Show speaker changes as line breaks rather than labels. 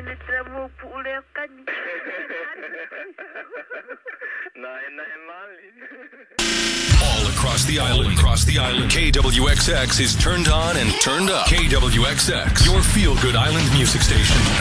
All across the island. KWXX is turned on and turned up. KWXX, your feel-good island music station.